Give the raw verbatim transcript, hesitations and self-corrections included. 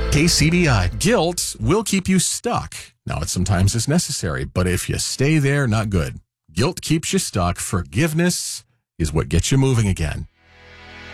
K C D I. Guilt will keep you stuck. Now, it sometimes is necessary, but if you stay there, not good. Guilt keeps you stuck. Forgiveness is what gets you moving again.